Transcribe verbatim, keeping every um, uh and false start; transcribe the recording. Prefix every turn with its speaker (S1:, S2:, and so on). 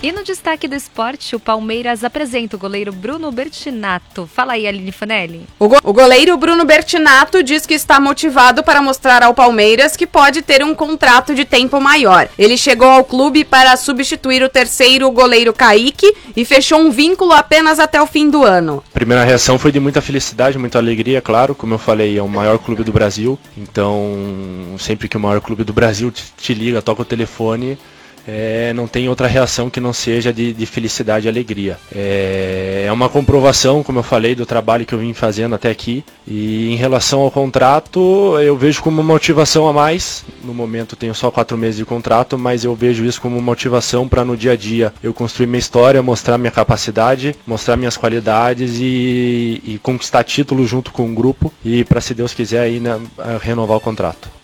S1: E no destaque do esporte, o Palmeiras apresenta o goleiro Bruno Bertinato. Fala aí, Aline Fanelli.
S2: O, go- o goleiro Bruno Bertinato diz que está motivado para mostrar ao Palmeiras que pode ter um contrato de tempo maior. Ele chegou ao clube para substituir o terceiro goleiro Kaique e fechou um vínculo apenas até o fim do ano.
S3: A primeira reação foi de muita felicidade, muita alegria, claro. Como eu falei, é o maior clube do Brasil. Então, sempre que o maior clube do Brasil te, te liga, toca o telefone... É, não tem outra reação que não seja de, de felicidade e alegria. É, é uma comprovação, como eu falei, do trabalho que eu vim fazendo até aqui. E em relação ao contrato, eu vejo como uma motivação a mais. No momento tenho só quatro meses de contrato, mas eu vejo isso como motivação para no dia a dia eu construir minha história, mostrar minha capacidade, mostrar minhas qualidades e, e conquistar títulos junto com o grupo. E para, se Deus quiser, aí, né, renovar o contrato.